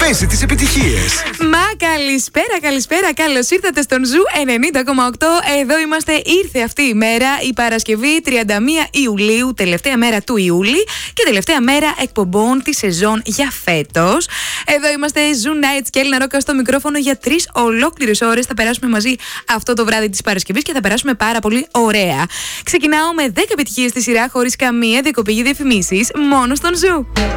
πέσει τις επιτυχίες. Μα καλησπέρα. Καλώς ήρθατε στον Ζου 90,8. Εδώ είμαστε. Ήρθε αυτή η μέρα, η Παρασκευή 31 Ιουλίου, τελευταία μέρα του Ιούλη και τελευταία μέρα εκπομπών τη σεζόν για φέτος. Εδώ είμαστε, Ζου Nights και Έλληνα Ρόκα στο μικρόφωνο για 3 ολόκληρες ώρες. Θα περάσουμε μαζί αυτό το βράδυ της Παρασκευής και θα περάσουμε πάρα πολύ ωραία. Ξεκινάω με 10 επιτυχίες στη σειρά χωρίς καμία διακοπή για διαφημίσεις, μόνο στον Ζου.